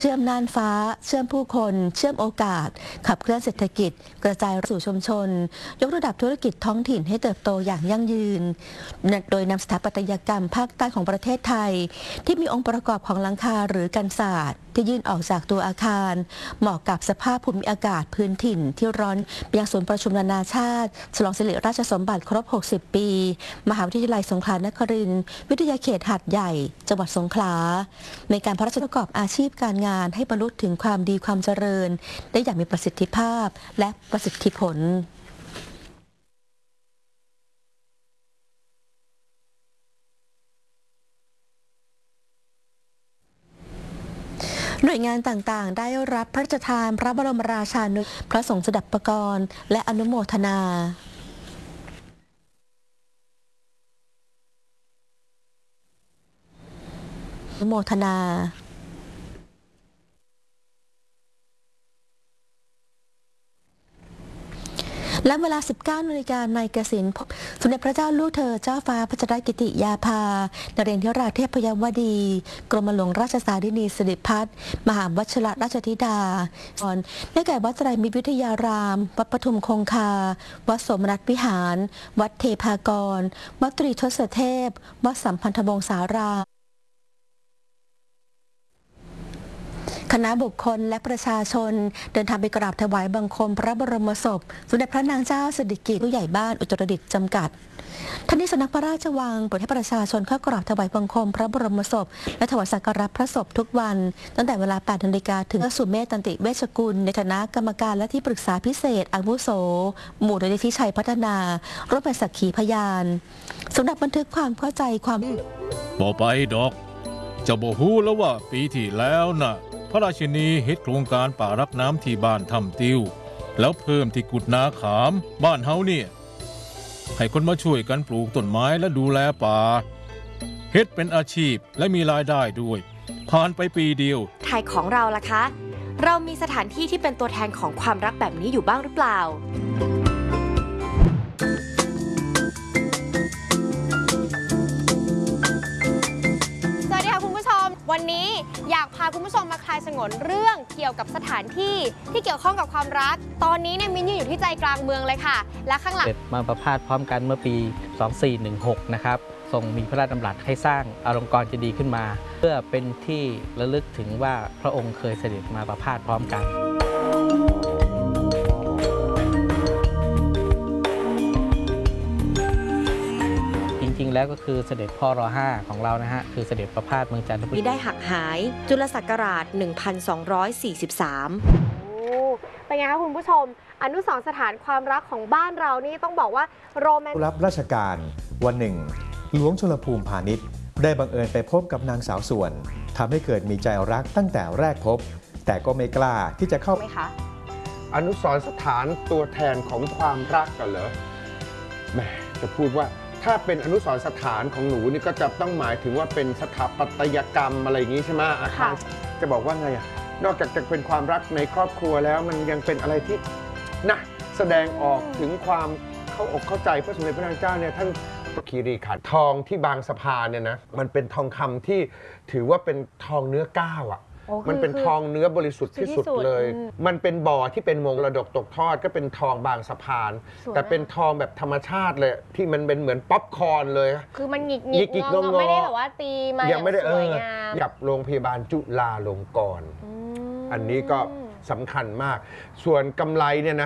เชื่อมน่านฟ้าเชื่อมผู้คนเชื่อมโอกาสขับเคลื่อนเศรษฐกิจกระจายสู่ชุมชนยกระดับธุรกิจท้องถิ่นให้เติบโตอย่างยั่งยืนโดยนำสถาปัตยกรรมภาคใต้ของประเทศไทยที่มีองค์ประกอบของหลังคาหรือกันศาสตร์ที่ยื่นออกจากตัวอาคารเหมาะกับสภาพภูมิอากาศพื้นถิ่นที่ร้อนไปยังศูนย์ประชุมนานาชาติฉลองสิริราชสมบัติครบ60 ปีมหาวิทยาลัยสงขลานครินทร์วิทยาเขตหาดใหญ่จังหวัดสงขลาในการพระราชประกอบอาชีพการงานให้บรรลุถึงความดีความเจริญได้อย่างมีประสิทธิภาพและประสิทธิผลหน่วยงานต่างๆได้รับพระราชทานพระบรมราชานุพระสงฆ์สดับปกรณ์และอนุโมทนาและเวลา 19 นาฬิกาในกสิณสมเด็จพระเจ้าลูกเธอเจ้าฟ้าพัชรกิติยาภานเรนทราเทพยวดีกรมหลวงราชสารินีสิริพัฒน์มหาวชิรราชธิดาได้แก่วัดไตรมิตรวิทยารามวัดปทุมคงคาวัดสมนัตวิหารวัดเทพากรวัดตรีทศเทพวัดสัมพันธวงศารามคณะบุคคลและประชาชนเดินทางไปกราบถวายบังคมพระบรมศพสมเด็จพระนางเจ้าสิริกิติ์ผู้ใหญ่บ้านอุตรดิตถ์จำกัดท่านที่สำนักพระราชวังโปรดให้ประชาชนเข้ากราบถวายบังคมพระบรมศพและถวายสักการะพระศพทุกวันตั้งแต่เวลา 8 นาฬิกาถึงสุเมธตันติเวชกุลในฐานะกรรมการและที่ปรึกษาพิเศษอาวุโสหมู่โดยนิธิชัยพัฒนาร่วมเป็นสักขีพยานสำหรับบันทึกความเข้าใจความบ่ไปดอกเจ้าบ่ฮู้แล้วว่าปีที่แล้วน่ะพระราชินีเฮ็ดโครงการป่ารักน้ำที่บ้านทำติวแล้วเพิ่มที่กุดนาขามบ้านเฮาเนี่ยให้คนมาช่วยกันปลูกต้นไม้และดูแลป่าเฮ็ดเป็นอาชีพและมีรายได้ด้วยผ่านไปปีเดียวไทยของเราล่ะคะเรามีสถานที่ที่เป็นตัวแทนของความรักแบบนี้อยู่บ้างหรือเปล่าวันนี้อยากพาคุณผู้ชมมาคลายฉงนเรื่องเกี่ยวกับสถานที่ที่เกี่ยวข้องกับความรักตอนนี้เนี่ยมินยืนอยู่ที่ใจกลางเมืองเลยค่ะและข้างหลังมาประพาสพร้อมกันเมื่อปี 2416 นะครับทรงมีพระราชดำรัสให้สร้างอลงกรณ์เจดีย์ขึ้นมาเพื่อเป็นที่ระลึกถึงว่าพระองค์เคยเสด็จมาประพาสพร้อมกันจริงๆแล้วก็คือเสด็จพ่อร.5 ของเรานะฮะคือเสด็จประพาสเมืองจันทบุรีได้หักหายจุลศักราช 1243เป็นไงคะคุณผู้ชมอนุสรณ์สถานความรักของบ้านเรานี่ต้องบอกว่าโรแมนติกรับราชการวันหนึ่งหลวงชลภูมิพาณิชย์ได้บังเอิญไปพบกับนางสาวส่วนทำให้เกิดมีใจรักตั้งแต่แรกพบแต่ก็ไม่กล้าที่จะเข้าไหมคะอนุสรณ์สถานตัวแทนของความรักกันเหรอแหมจะพูดว่าถ้าเป็นอนุสรณ์สถานของหนูนี่ก็จะต้องหมายถึงว่าเป็นสถาปัตยกรรมอะไรอย่างนี้ใช่ไหมอาคารจะบอกว่าไงอ่ะนอกจากจะเป็นความรักในครอบครัวแล้วมันยังเป็นอะไรที่นะแสดงออกถึงความเข้าอกเข้าใจพระสมเด็จพระนางเจ้าเนี่ยท่านคีรีขันธ์ทองที่บางสะพานเนี่ยนะมันเป็นทองคำที่ถือว่าเป็นทองเนื้อก้าวอ่ะมันเป็นทองเนื้อบริสุทธิ์ที่สุดเลยมันเป็นบ่อที่เป็นมรดกตกทอดก็เป็นทองบางสะพานแต่เป็นทองแบบธรรมชาติเลยที่มันเป็นเหมือนป๊อปคอร์นเลยคือมันหงิกงอไม่ได้แบบว่าตีมาอย่างสวยงามกับโรงพยาบาลจุฬาลงกรณ์อันนี้ก็สำคัญมากส่วนกำไรเนี่ยนะ